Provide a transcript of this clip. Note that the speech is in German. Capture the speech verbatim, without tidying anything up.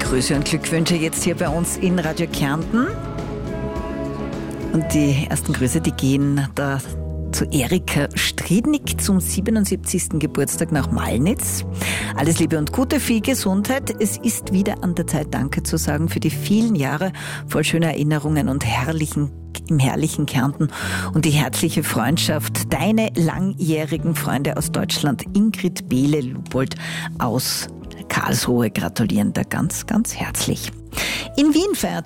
Grüße und Glückwünsche jetzt hier bei uns in Radio Kärnten. Und die ersten Grüße, die gehen da zu Erika Striednick zum siebenundsiebzigsten Geburtstag nach Malnitz. Alles Liebe und Gute, viel Gesundheit. Es ist wieder an der Zeit, Danke zu sagen für die vielen Jahre voll schöner Erinnerungen und herrlichen im herrlichen Kärnten und die herzliche Freundschaft. Deine langjährigen Freunde aus Deutschland, Ingrid Behle-Lubold aus Karlsruhe, gratulieren da ganz, ganz herzlich. In Wien feiert